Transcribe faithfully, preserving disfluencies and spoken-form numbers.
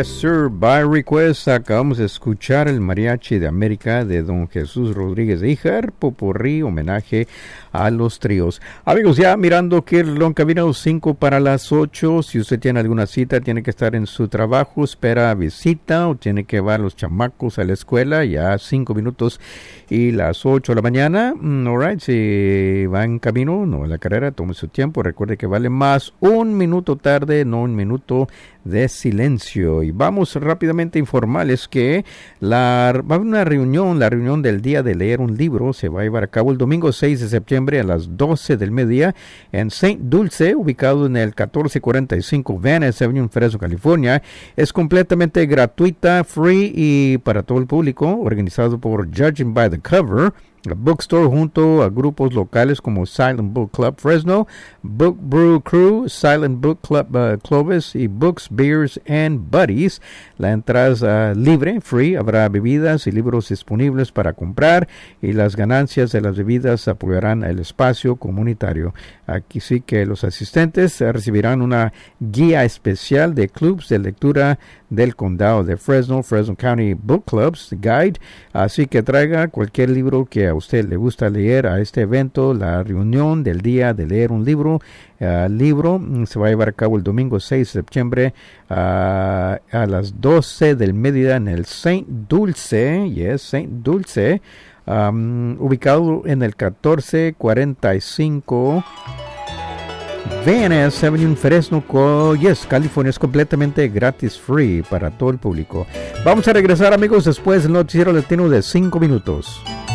Yes, sir. By request, acabamos de escuchar el Mariachi de América de don Jesús Rodríguez de Híjar, popurrí, homenaje a los tríos. Amigos, ya mirando que el reloj camino cinco para las ocho. Si usted tiene alguna cita, tiene que estar en su trabajo, espera visita o tiene que llevar a los chamacos a la escuela, ya cinco minutos y las ocho de la mañana. Mm, all right, si va en camino, no en la carrera, tome su tiempo. Recuerde que vale más un minuto tarde, no un minuto de silencio. Y vamos rápidamente a informarles que la, va a haber una reunión, la reunión del día de leer un libro se va a llevar a cabo el domingo seis de septiembre a las doce del mediodía en Saint Dulce, ubicado en el catorce cuarenta y cinco Van Ness Avenue en Fresno, California. Es completamente gratuita, free y para todo el público, organizado por Judging by the Cover, la bookstore, junto a grupos locales como Silent Book Club Fresno, Book Brew Crew, Silent Book Club uh, Clovis y Books, Beers and Buddies. La entrada es uh, libre, free. Habrá bebidas y libros disponibles para comprar y las ganancias de las bebidas apoyarán el espacio comunitario. Aquí sí que los asistentes recibirán una guía especial de clubs de lectura del condado de Fresno, Fresno County Book Clubs Guide. Así que traiga cualquier libro que a usted le gusta leer a este evento. La reunión del día de leer un libro uh, libro se va a llevar a cabo el domingo seis de septiembre uh, a las doce del mediodía en el Saint Dulce, yes, Saint Dulce, um, ubicado en el catorce cuarenta y cinco Van Ness Avenue, Fresno, yes, California. Es completamente gratis, free para todo el público. Vamos a regresar, amigos, después del noticiero latino de cinco minutos.